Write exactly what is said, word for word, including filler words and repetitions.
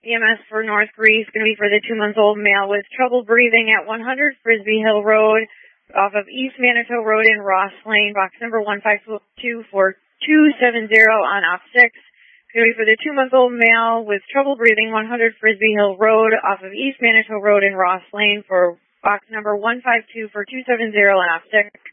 E M S for North Greece, going to be for the two-month-old male with trouble breathing at one hundred Frisbee Hill Road off of East Manitou Road in Ross Lane, box number one five two four two seven zero on op six. Going to be for the two-month-old male with trouble breathing, one hundred Frisbee Hill Road off of East Manitou Road in Ross Lane for box number one five two four two seven zero on op six.